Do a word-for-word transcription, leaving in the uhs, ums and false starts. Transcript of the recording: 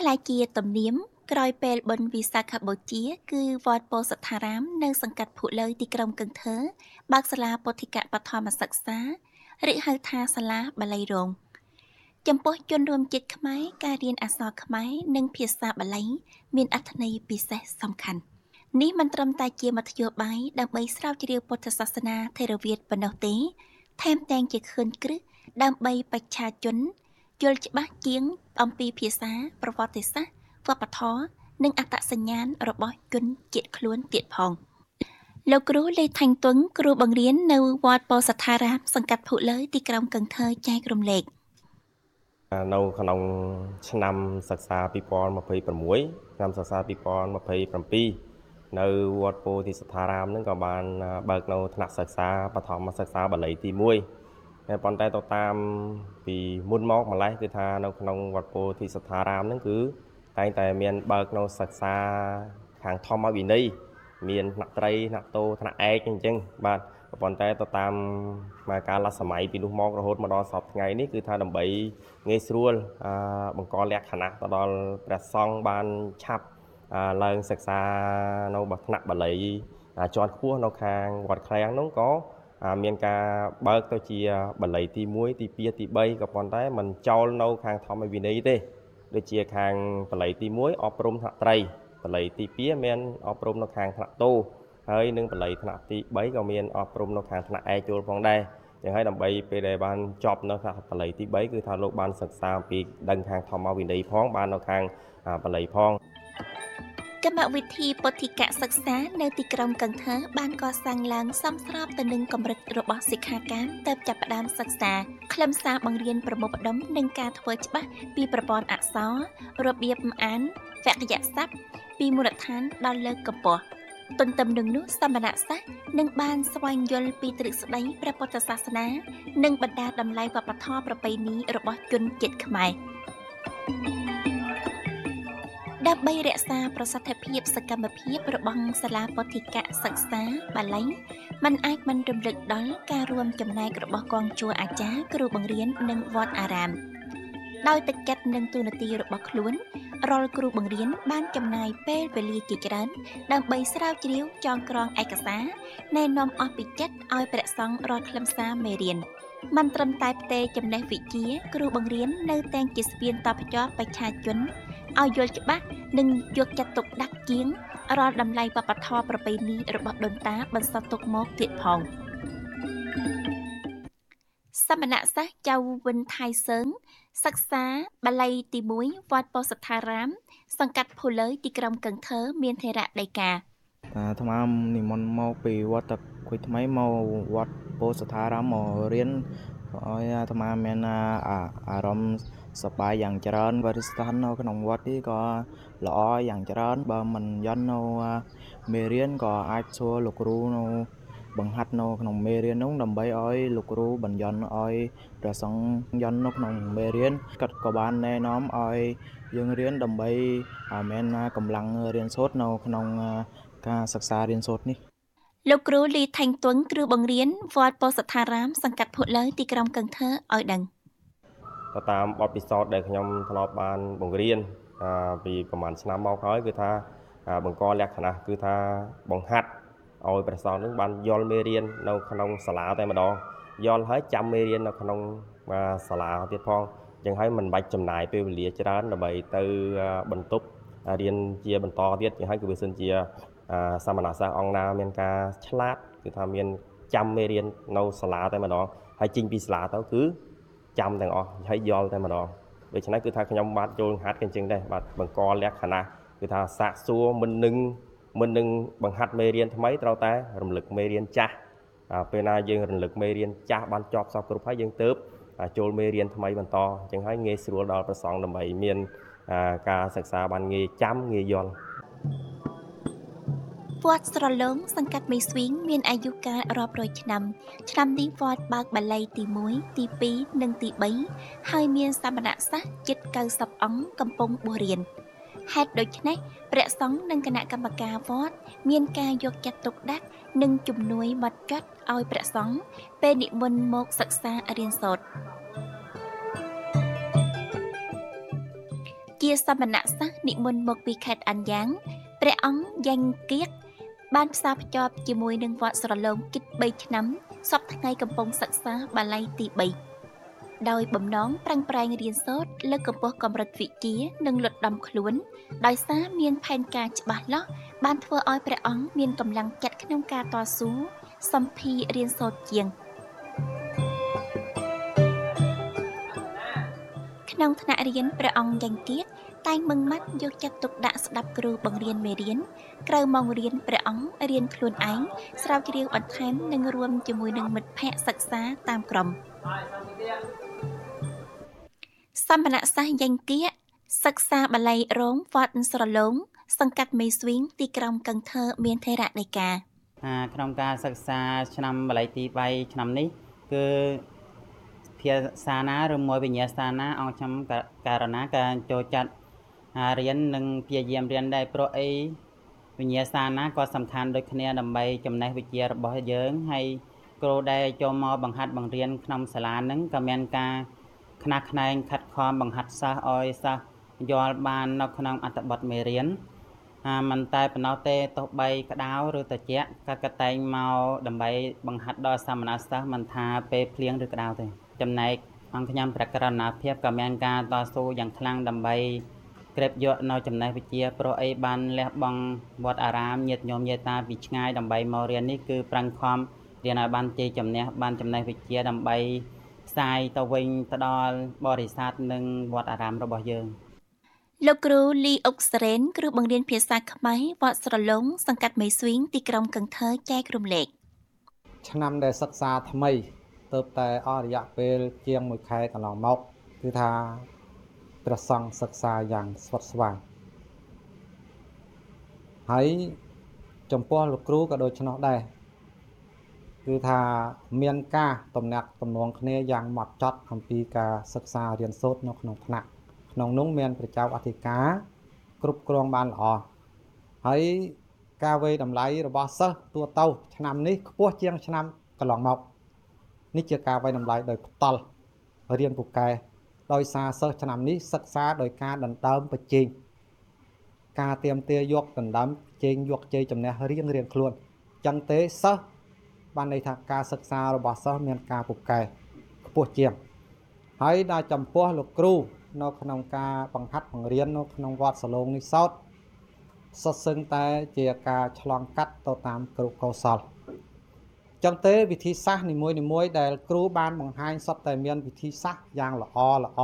ខ្លាយជាទំនៀមក្រោយពេលបុណ្យវិសាខបូជាគឺវត្តពោធិ៍សត្ថារាមនៅសង្កាត់ភូលើយទីក្រុងកឹងធើបើកសាលាពុទ្ធិកបឋមសិក្សាឬហៅថាសាលាបាលីរងចំពោះជនរួមជាតិខ្មែរការរៀនអក្សរខ្មែរនិងភាសាបាលីមានអត្ថន័យពិសេសសំខាន់នេះមិនត្រឹមតែជាមធ្យោបាយដើម្បីស្រាវជ្រាវពុទ្ធសាសនាថេរវាទប៉ុណ្ណោះទេថែមទាំងជាខឿនគ្រឹះដើម្បីបច្ឆាជនយល់ច្បាស់ជាងអំពីភាសាប្រវត្តិសាស្ត្រវប្បធម៌និងអត្តសញ្ញាណរបស់ជនជាតិខ្លួនទៀតផងលោកគ្រូលីថាញ់ទុងគ្រូបង្រៀននៅវត្តពោធិ៍សត្ថារាមសង្កាត់ភូលើយទីក្រុងកឹងធើចែករំលែកនៅក្នុងឆ្នាំសិក្សាពីរពាន់ម្ភៃប្រាំមួយឆ្នាំសិក្សាពីរពាន់ម្ភៃប្រាំពីរនៅវត្តពោធិ៍សត្ថារាមនឹងក៏បានបើកនៅថ្នាក់សិក្សាបឋមសិក្សាបាលីទីមួយតែប៉ុន្តែទៅតាមពីមុនមកម្លេះគឺថានៅក្នុងវត្តពោធិ៍សត្ថារាមនឹងគឺតែងតែមានបើកនៅសិក្សាខាងធម្មវិន័យមានថ្នាក់ត្រីថ្នាក់តូថ្នាក់ឯកអញ្ចឹងបាទប៉ុន្តែទៅតាមមកកាលសម័យពីនោះមករហូតមកដល់សពថ្ងៃនេះគឺថាដើម្បីងាយស្រួលបង្កលក្ខណៈទៅដល់ព្រះសង្ឃបានឆាប់ឡើងសិក្សានៅបថ្នាក់បាលីជាន់ខ្ពស់នៅខាងវត្តឃ្លាំងនោះក៏មានការបើកទៅជាបាលីទីមួយទីពីរទីបីក៏ប៉ុន្តែมันចោលនៅខាងធម្មវិន័យទេដូចជាខាងបាលីទីមួយអប់រំថ្នាក់ត្រីបាលីទីពីរមានអប់រំនៅខាងថ្នាក់តូហើយនឹងបាលីថ្នាក់ទីបីក៏មានអប់រំនៅខាងថ្នាក់ឯកចូលផងដែរចឹងហើយដើម្បីពេលដែលបានចប់នៅខាងបាលីទីបីគឺថាលោកបានសិក្សាពីដឹងខាងធម្មវិន័យផងបាននៅខាងបាលីផងកម្មវិធីពុទ្ធិកសិក្សានៅទីក្រុងកឹងធើបានកសាងឡើងសមស្របទៅនឹងកម្រិតរបស់សិក្ខាកាមទើបចាប់ផ្ដើមសិក្សាខ្លឹមសារបង្រៀនប្រមូលផ្ដុំនិងការធ្វើច្បាស់ពីប្រព័ន្ធអក្សររបៀបអានវគ្គយស័ព្ទពីមូលដ្ឋានដល់លើកកម្ពស់ទន្ទឹមនឹងនោះសមណសិស្សនឹងបានស្វែងយល់ពីទ្រឹស្ដីព្រះពុទ្ធសាសនានិងបណ្ដាតម្លៃវប្បធម៌ប្រពៃណីរបស់ជនជាតិខ្មែរដើម្បីរក្សាប្រសិទ្ធភាពសកម្មភាពរបស់សាលាពុទ្ធិកសិក្សាបាលីมันអាចមិនរំលឹកដល់ការរួមចំណែករបស់កងជួរអាចារ្យគ្រូបង្រៀននិងវត្តអារាមដោយទឹកចិត្តនិងទូនាទីរបស់ខ្លួនរាល់គ្រូបង្រៀនបានចំណាយពេលវេលាជាច្រើនដើម្បីស្រាវជ្រាវចងក្រងឯកសារណែនាំអស់ពីចិត្តឲ្យព្រះសង្ឃរាល់ខ្លឹមសារមេរៀនមិនត្រឹមតែផ្ទេរចំណេះវិជ្ជាគ្រូបង្រៀននៅតែជាស្ពានតភ្ជាប់បច្ឆាជនឲ្យយល់ច្បាស់និងយកចិត្តទុកដាក់ជាងរាល់តម្លៃវប្បធម៌ប្រពៃណីរបស់ដូនតាបន្សល់ទុកមកទៀតផងសមណសិស្សចៅវិនថៃសើងសិក្សាបាលីទីមួយវត្តពោធិ៍សត្ថារាមសង្កាត់ភូលើយទីក្រុងកឹងធើមានថេរដីកាអាត្មានិមន្តមកពីវត្តខុយថ្មីមកវត្តពោធិ៍សត្ថារាមមករៀនឲ្យអាត្មាមានអារម្មណ៍សប្បាយយ៉ាងច្រើនបរិស្ថាននៅក្នុងវត្តនេះក៏ល្អយ៉ាងច្រើនបើមិនយន់នៅមេរៀនក៏អាចសួរលោកគ្រូនៅបង្ហាត់នៅក្នុងមេរៀននោះដើម្បីឲ្យលោកគ្រូបញ្យន់ឲ្យព្រះសង្ឃយន់នៅក្នុងមេរៀនគាត់ក៏បានណែនាំឲ្យយើងរៀនដើម្បីមានកម្លាំងរៀនសូត្រនៅក្នុងការសិក្សារៀនសូត្រនេះលោកគ្រូលីថាញ់ទុងគ្រូបង្រៀនវត្តពោធិ៍សត្ថារាមសង្កាត់ភូលើយទីក្រុងកឹងធើឲ្យដឹងទៅតាមបទពិសោធន៍ដែលខ្ញុំធ្លាប់បានបង្រៀនពីប្រហែលឆ្នាំមកហើយគឺថាបង្កលក្ខណៈគឺថាបង្ហាត់ឲ្យព្រះសង្ឃនឹងបានយល់មេរៀននៅក្នុងសាលាតែម្ដងយល់ហើយចាំមេរៀននៅក្នុងសាលាទៀតផងអញ្ចឹងហើយមិនបាច់ចំណាយពេលវេលាច្រើនដើម្បីទៅបន្ទប់រៀនជាបន្តទៀតអញ្ចឹងហើយគឺវាសិនជាសាមណសិស្សអង្គណាមានការឆ្លាតគឺថាមានចាំមេរៀននៅសាលាតែម្ដងហើយចេញពីសាលាទៅគឺចាំទាំងអស់ហើយយល់តែម្ដងដូច្នេះគឺថាខ្ញុំបាទចូលហាត់กันចឹងដែរបាទបង្កលក្ខណៈគឺថាសាកសួរមិននឹងមិននឹងបង្ហាត់មេរៀនថ្មីត្រូវតែរំលឹកមេរៀនចាស់ពេលណាយើងរំលឹកមេរៀនចាស់បានចប់សពគ្រប់ហើយយើងទៅចូលមេរៀនថ្មីបន្តអញ្ចឹងហើយងាយស្រួលដល់ព្រះសង្ឃដើម្បីមានការសិក្សាបានងាយចាំងាយយល់វត្តស្រឡងសង្កាត់មេស្វីងមានអាយុកាលរាប់រយឆ្នាំឆ្នាំនេះវត្តបើកបាលីទីមួយទីពីរនិងទីបីហើយមានសាមណសិស្សជិតកៅសិបអង្គកំពុងបួសរៀនហេតុដូច្នេះព្រះសង្ឃនិងគណៈកម្មការវត្តមានការយកចិត្តទុកដាក់និងជំនួយបត់ចត់ឲ្យព្រះសង្ឃពេលនិមន្តមកសិក្សារៀនសូត្រ ជាជាសមណៈសិស្សនិមន្តមកពីខេត្តអានយ៉ាងព្រះអង្គយ៉ាងគៀកបានផ្សារភ្ជាប់ជាមួយនឹងវត្តស្រឡងគិតបីឆ្នាំសពថ្ងៃកំពុងសិក្សាបាលីទីបីដោយបំណងប្រឹងប្រែងរៀនសូត្រលើកកម្ពស់កម្រិតវិជ្ជានិងលុតដំខ្លួនដោយសារមានផែនការច្បាស់លាស់បានធ្វើឲ្យព្រះអង្គមានកម្លាំងចិត្តក្នុងការតស៊ូសម្ភាររៀនសូត្រជាងក្នុងថ្នាក់រៀនព្រះអង្គយ៉ាងគៀកតែងមឹងម៉ាត់យកចិត្តទុកដាក់ស្ដាប់គ្រូបង្រៀនមេរៀនក្រៅម៉ោងរៀនព្រះអង្គរៀនខ្លួនឯងស្រាវជ្រាវបន្ថែមនិងរួមជាមួយនឹងមិត្តភ័ក្តិសិក្សាតាមក្រុមសមណៈសិស្សយ៉ាងគៀកសិក្សាបាលីរោងវត្តស្រឡងសង្កាត់មេស្វីងទីក្រុងកឹងធើមានថេរដីកាក្នុងការសិក្សាឆ្នាំបាលីទីបីឆ្នាំនេះគឺភាសាណាឬមួយវិញ្ញាសាណាអង្គខ្ញុំករណាការចូលចាត់រៀននិងព្យាយាមរៀនដែរព្រោះអីវិញ្ញាសាណាក៏សំខាន់ដូចគ្នាដើម្បីចំណេះវិជ្ជារបស់យើងហើយគ្រូដែលចូលមកបង្ហាត់បង្រៀនក្នុងសាលានឹងក៏មានការខ្នះខ្នែងខិតខំបង្ហាត់សិស្សឲ្យសិស្សយល់បាននៅក្នុងអត្ថបទមេរៀនមិនតែប៉ុណ្ណោះទេទោះបីក្តៅឬត្រជាក់ក៏ក៏តែងមកដើម្បីបង្ហាត់ដល់សាមណសិស្សមិនថាពេលភ្លៀងឬក្តៅទេចំណែកអង្គខ្ញុំព្រះករុណាភាពក៏មានការតស៊ូយ៉ាងខ្លាំងដើម្បីក្រេបយកនៅចំណេះវិជ្ជាព្រោះអីបានលះបង់វត្តអារាមញាតិញោមញាតិតាពីឆ្ងាយដើម្បីមករៀននេះគឺប្រឹងខំរៀនឲ្យបានជ័យជំនះបានចំណេះវិជ្ជាដើម្បីផ្សាយទៅវិញទៅដល់បរិស័ទនិងវត្តអារាមរបស់យើងលោកគ្រូលីអុកសារ៉េនគ្រូបង្រៀនភាសាខ្មែរវត្តស្រឡុងសង្កាត់មេស្វីងទីក្រុងកឹងធើចែករំលែកឆ្នាំដែលសិក្សាថ្មីទៅតែអស់រយៈពេលជាងមួយខែកន្លងមកគឺថាព្រះសង្ឃសិក្សាយ៉ាងស្វិតស្វាញហើយចំពោះលោកគ្រូក៏ដូចនោះដែរគឺថាមានការតំណាក់តំណងគ្នាយ៉ាងហ្មត់ចត់អំពីការសិក្សារៀនសូត្រនៅក្នុងថ្នាក់ក្នុងនោះមានប្រជាអធិការគ្រប់គ្រងបានល្អហើយការវេតម្លៃរបស់សិស្សទួទៅឆ្នាំនេះខ្ពស់ជាងឆ្នាំកន្លងមកនេះជាការវេតម្លៃដោយផ្ទាល់រៀនពូកែដោយសារសិស្សឆ្នាំនេះសិក្សាដោយការដណ្ដើមប្រជែងការទៀមទាយកដណ្ដើមប្រជែងយកជ័យជំនះរៀងរៀងខ្លួនចឹងទេសិស្សបានន័យថាការសិក្សារបស់សិស្សមានការពូកែខ្ពស់ជាងហើយដល់ចំពោះលោកគ្រូនៅក្នុងការបង្ហាត់បង្រៀននៅក្នុងវត្តសឡូងនេះសោតសុទ្ធសឹងតែជាការឆ្លងកាត់ទៅតាមគ្រូកោសលចឹងទេវិធីសាស្ត្រនីមួយៗដែលគ្រូបានបង្ហាញសុទ្ធតែមានវិធីសាស្ត្រយ៉ាងល្អល្អ